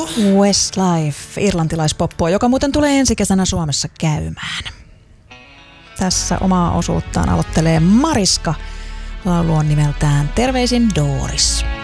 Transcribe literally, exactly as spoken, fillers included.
Westlife, irlantilaispoppoa, joka muuten tulee ensi kesänä Suomessa käymään. Tässä omaa osuuttaan aloittelee Mariska. Laulu on nimeltään Terveisin Doris.